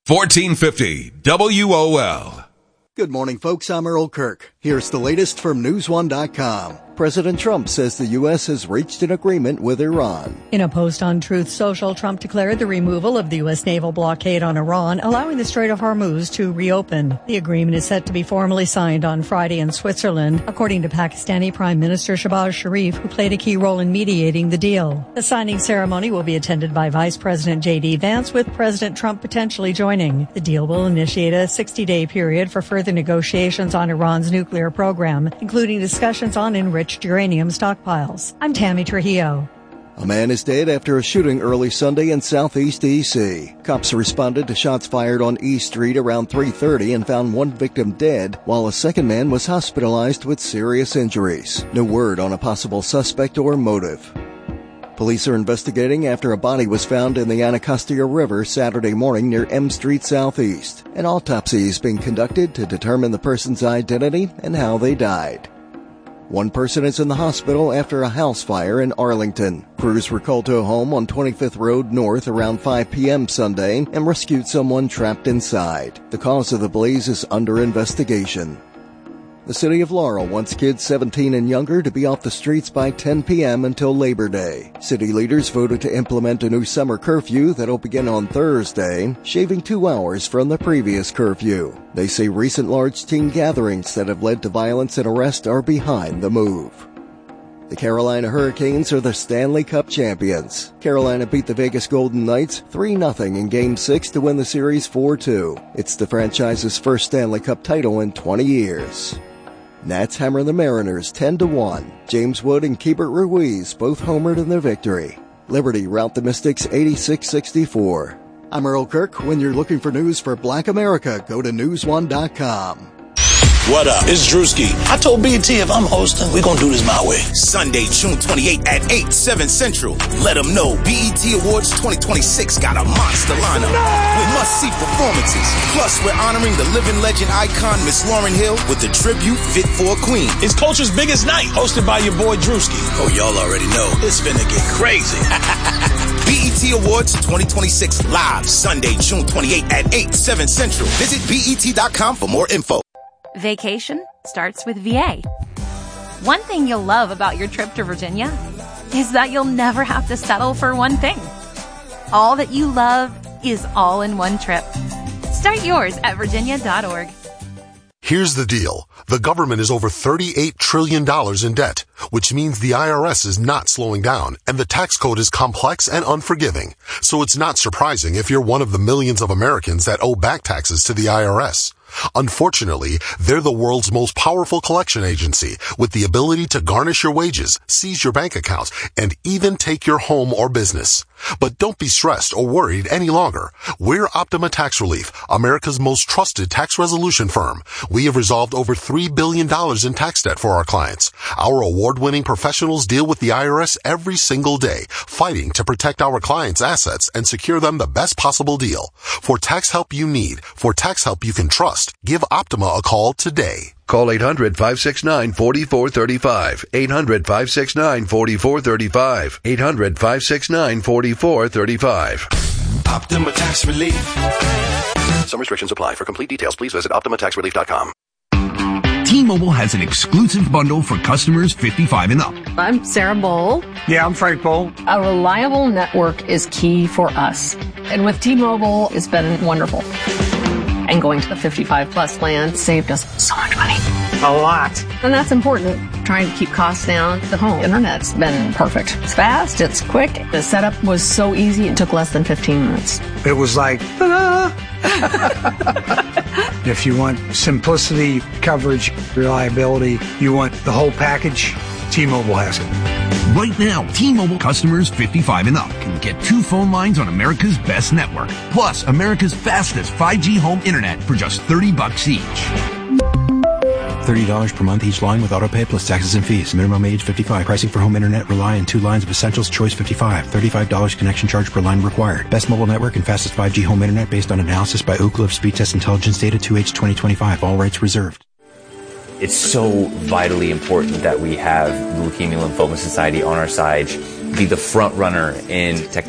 1450 WOL. Good morning, folks. I'm Earl Kirk. Here's the latest from News1.com. President Trump says the U.S. has reached an agreement with Iran. In a post on Truth Social, Trump declared the removal of the U.S. naval blockade on Iran, allowing the Strait of Hormuz to reopen. The agreement is set to be formally signed on Friday in Switzerland, according to Pakistani Prime Minister Shehbaz Sharif, who played a key role in mediating the deal. The signing ceremony will be attended by Vice President J.D. Vance, with President Trump potentially joining. The deal will initiate a 60-day period for further negotiations on Iran's nuclear program, including discussions on enriched uranium stockpiles. I'm Tammy Trujillo. A man is dead after a shooting early Sunday in southeast D.C. Cops responded to shots fired on E Street around 3:30 and found one victim dead, while a second man was hospitalized with serious injuries. No word on a possible suspect or motive. Police are investigating after a body was found in the Anacostia River Saturday morning near M Street Southeast. An autopsy is being conducted to determine the person's identity and how they died. One person is in the hospital after a house fire in Arlington. Crews were called to a home on 25th Road North around 5 p.m. Sunday and rescued someone trapped inside. The cause of the blaze is under investigation. The city of Laurel wants kids 17 and younger to be off the streets by 10 p.m. until Labor Day. City leaders voted to implement a new summer curfew that'll begin on Thursday, shaving 2 hours from the previous curfew. They say recent large teen gatherings that have led to violence and arrest are behind the move. The Carolina Hurricanes are the Stanley Cup champions. Carolina beat the Vegas Golden Knights 3-0 in Game 6 to win the series 4-2. It's the franchise's first Stanley Cup title in 20 years. Nats hammer the Mariners 10-1. James Wood and Keibert Ruiz both homered in their victory. Liberty rout the Mystics 86-64. I'm Earl Kirk. When you're looking for news for Black America, go to News1.com. What up? It's Drewski. I told BT if I'm hosting, we're gonna do this my way. Sunday, June 28th at 8, 7 Central. Let them know BET Awards 2026 got a monster lineup with must-see performances. Plus, we're honoring the living legend icon Miss Lauryn Hill with the tribute Fit for a Queen. It's Culture's biggest night, hosted by your boy Drewski. Oh, y'all already know. It's finna get crazy. BET Awards 2026 live Sunday, June 28th at 8, 7 Central. Visit BET.com for more info. Vacation starts with VA. One thing you'll love about your trip to Virginia is that you'll never have to settle for one thing. All that you love is all in one trip. Start yours at virginia.org. Here's the deal. The government is over $38 trillion in debt, which means the IRS is not slowing down, and the tax code is complex and unforgiving. So it's not surprising if you're one of the millions of Americans that owe back taxes to the IRS. Unfortunately, they're the world's most powerful collection agency, with the ability to garnish your wages, seize your bank accounts, and even take your home or business. But don't be stressed or worried any longer. We're Optima Tax Relief, America's most trusted tax resolution firm. We have resolved over $3 billion in tax debt for our clients. Our award-winning professionals deal with the IRS every single day, fighting to protect our clients' assets and secure them the best possible deal. For tax help you need, for tax help you can trust, give Optima a call today. Call 800-569-4435. 800-569-4435. 800-569-4435. Optima Tax Relief. Some restrictions apply. For complete details, please visit OptimaTaxRelief.com. T-Mobile has an exclusive bundle for customers 55 and up. I'm Sarah Bowl. Yeah, I'm Frank Bowl. A reliable network is key for us. And with T-Mobile, it's been wonderful. And going to the 55 plus plan saved us so much money. A lot. And that's important. Trying to keep costs down. The home internet's been perfect. It's fast, it's quick. The setup was so easy, it took less than 15 minutes. It was like, if you want simplicity, coverage, reliability, you want the whole package, T-Mobile has it. Right now, T-Mobile customers 55 and up can get 2 phone lines on America's best network, plus America's fastest 5G home internet for just $30 each. $30 per month each line with autopay plus taxes and fees. Minimum age 55. Pricing for home internet rely on 2 lines of Essentials Choice 55. $35 connection charge per line required. Best mobile network and fastest 5G home internet based on analysis by Ookla of Speed Test Intelligence data 2H 2025. All rights reserved. It's so vitally important that we have the Leukemia Lymphoma Society on our side, be the front runner in technology.